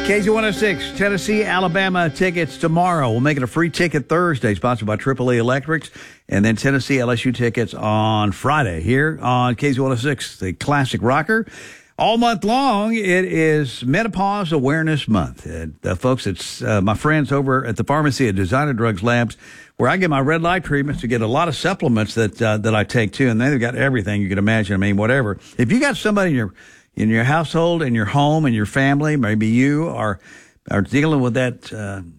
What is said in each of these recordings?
KZ106, Tennessee, Alabama tickets tomorrow. We'll make it a free ticket Thursday, sponsored by AAA Electrics, and then Tennessee LSU tickets on Friday here on KZ106, the classic rocker. All month long, it is Menopause Awareness Month. Folks, it's my friends over at the pharmacy at Designer Drugs Labs, where I get my red light treatments to get a lot of supplements that I take too, and they've got everything you can imagine. I mean, whatever. If you got somebody in your household, in your home, in your family, maybe you are dealing with that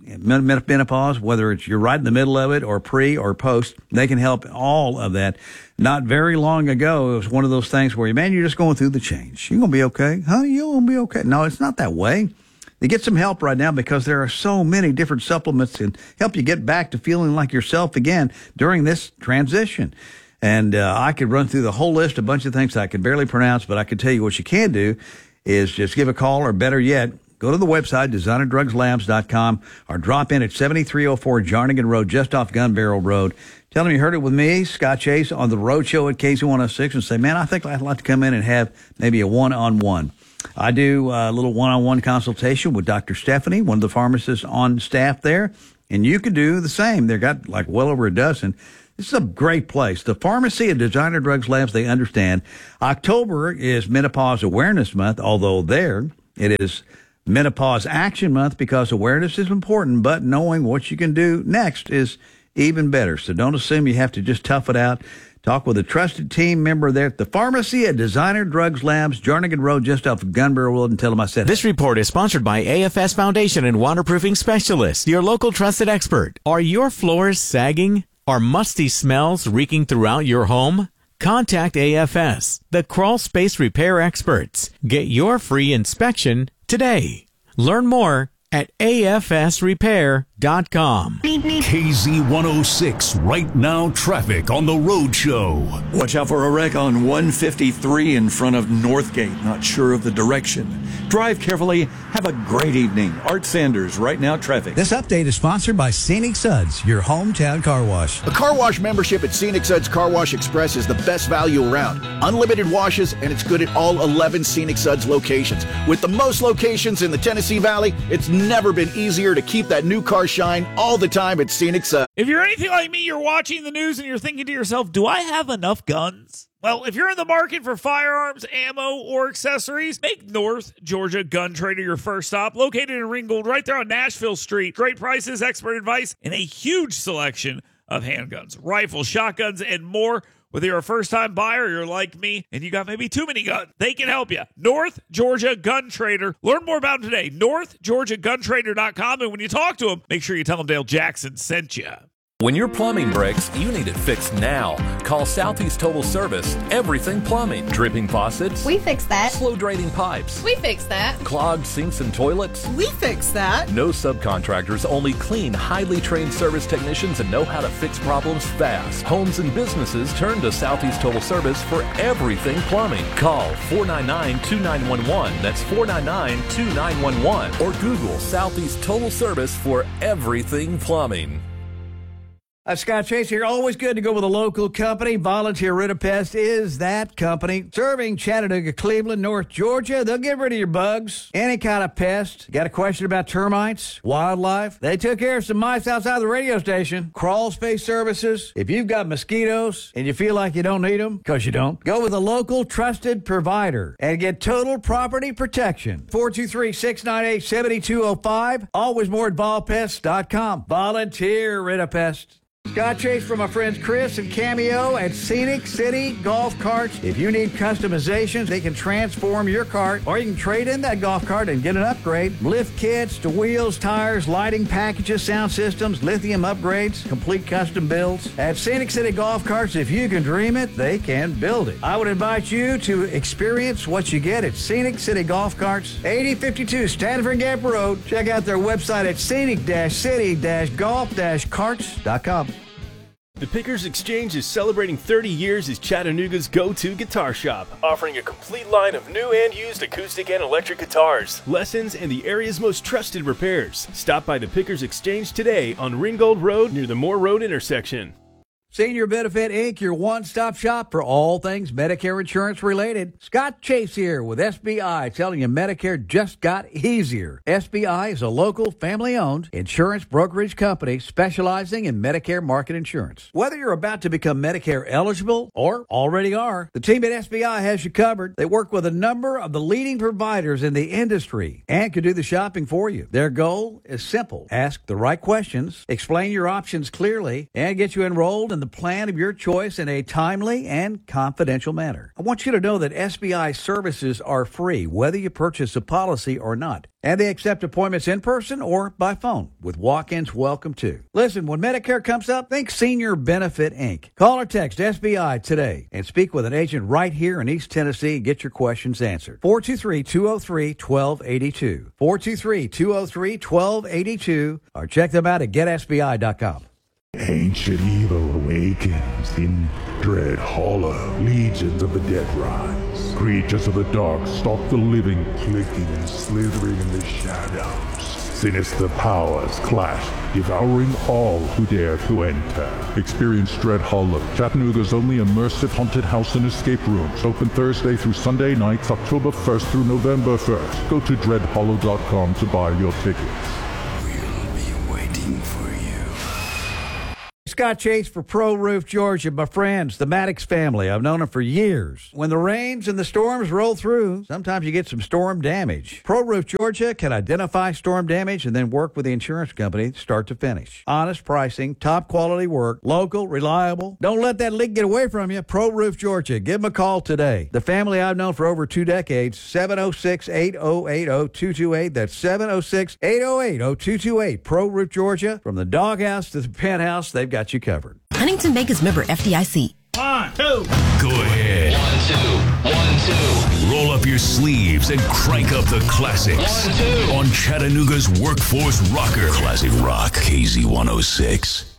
menopause, whether it's you're right in the middle of it or pre or post, they can help all of that. Not very long ago, it was one of those things where, man, you're just going through the change. You're going to be okay. Honey, you're going to be okay. No, it's not that way. You get some help right now because there are so many different supplements that can help you get back to feeling like yourself again during this transition. And I could run through the whole list, a bunch of things I could barely pronounce, but I could tell you what you can do is just give a call, or better yet, go to the website, designerdrugslabs.com, or drop in at 7304 Jarnigan Road, just off Gun Barrel Road. Tell them you heard it with me, Scott Chase, on the Road Show at KZ106, and say, man, I think I'd like to come in and have maybe a one-on-one. I do a little one-on-one consultation with Dr. Stephanie, one of the pharmacists on staff there, and you could do the same. They've got like well over a dozen. This is a great place. The pharmacy at Designer Drugs Labs, they understand. October is Menopause Awareness Month, although there it is Menopause Action Month because awareness is important, but knowing what you can do next is even better. So don't assume you have to just tough it out. Talk with a trusted team member there at the pharmacy at Designer Drugs Labs, Jarnigan Road, just off of Gun Barrel Road, and tell them I said This report is sponsored by AFS Foundation and Waterproofing Specialists, your local trusted expert. Are your floors sagging? Are musty smells reeking throughout your home? Contact AFS, the crawl space repair experts. Get your free inspection today. Learn more at afsrepair.com. KZ106 Right Now traffic on the Road Show. Watch out for a wreck on 153 in front of Northgate. Not sure of the direction. Drive carefully. Have a great evening. Art Sanders, Right Now traffic. This update is sponsored by Scenic Suds, your hometown car wash. A car wash membership at Scenic Suds Car Wash Express is the best value around. Unlimited washes, and it's good at all 11 Scenic Suds locations. With the most locations in the Tennessee Valley, it's never been easier to keep that new car shine all the time at Scenic Suds. If you're anything like me, you're watching the news and you're thinking to yourself, do I have enough guns? Well, if you're in the market for firearms, ammo, or accessories, make North Georgia Gun Trader your first stop. Located in Ringgold, right there on Nashville Street. Great prices, expert advice, and a huge selection of handguns, rifles, shotguns, and more. Whether you're a first-time buyer or you're like me and you got maybe too many guns, they can help you. North Georgia Gun Trader. Learn more about them today. NorthGeorgiaGunTrader.com. And when you talk to them, make sure you tell them Dale Jackson sent you. When your plumbing breaks, you need it fixed now. Call Southeast Total Service. Everything plumbing. Dripping faucets. We fix that. Slow draining pipes. We fix that. Clogged sinks and toilets. We fix that. No subcontractors, only clean, highly trained service technicians that know how to fix problems fast. Homes and businesses turn to Southeast Total Service for everything plumbing. Call 499-2911. That's 499-2911. Or Google Southeast Total Service for everything plumbing. Scott Chase here. Always good to go with a local company. Volunteer Rid-A-Pest is that company. Serving Chattanooga, Cleveland, North Georgia. They'll get rid of your bugs, any kind of pest. Got a question about termites, wildlife? They took care of some mice outside the radio station. Crawl space services. If you've got mosquitoes and you feel like you don't need them, because you don't, go with a local trusted provider and get total property protection. 423-698-7205. Always more at volpest.com. Volunteer Rid-A-Pest. Scott Chase from my friends Chris and Cameo at Scenic City Golf Carts. If you need customizations, they can transform your cart, or you can trade in that golf cart and get an upgrade. Lift kits to wheels, tires, lighting packages, sound systems, lithium upgrades, complete custom builds. At Scenic City Golf Carts, if you can dream it, they can build it. I would invite you to experience what you get at Scenic City Golf Carts, 8052 Stanford Gap Road. Check out their website at scenic-city-golf-carts.com. The Pickers Exchange is celebrating 30 years as Chattanooga's go-to guitar shop, offering a complete line of new and used acoustic and electric guitars, lessons, and the area's most trusted repairs. Stop by the Pickers Exchange today on Ringgold Road near the Moore Road intersection. Senior Benefit Inc., your one-stop shop for all things Medicare insurance related. Scott Chase here with SBI, telling you Medicare just got easier. SBI is a local, family-owned insurance brokerage company specializing in Medicare market insurance. Whether you're about to become Medicare eligible or already are, the team at SBI has you covered. They work with a number of the leading providers in the industry and can do the shopping for you. Their goal is simple. Ask the right questions, explain your options clearly, and get you enrolled in the plan of your choice in a timely and confidential manner. I want you to know that SBI services are free, whether you purchase a policy or not. And they accept appointments in person or by phone, with walk-ins welcome too. Listen, when Medicare comes up, think Senior Benefit Inc. Call or text SBI today and speak with an agent right here in East Tennessee and get your questions answered. 423-203-1282. 423-203-1282. Or check them out at getsbi.com. Ancient evil awakens in Dread Hollow. Legions of the dead rise. Creatures of the dark stalk the living, clicking and slithering in the shadows. Sinister powers clash, devouring all who dare to enter. Experience Dread Hollow, Chattanooga's only immersive haunted house and escape rooms. Open Thursday through Sunday nights, October 1st through November 1st. Go to dreadhollow.com to buy your tickets. We'll be waiting for you. Scott Chase for Pro Roof Georgia. My friends, the Maddox family. I've known them for years. When the rains and the storms roll through, sometimes you get some storm damage. Pro Roof Georgia can identify storm damage and then work with the insurance company start to finish. Honest pricing, top quality work, local, reliable. Don't let that leak get away from you. Pro Roof Georgia. Give them a call today. The family I've known for over 2 decades, 706-808-0228. That's 706-808-0228. Pro Roof Georgia. From the doghouse to the penthouse, they've got you covered. Huntington Bank is member FDIC. 1, 2. Go ahead. 1, 2. 1, 2. Roll up your sleeves and crank up the classics. 1, 2. On Chattanooga's Workforce Rocker. Classic Rock, KZ106.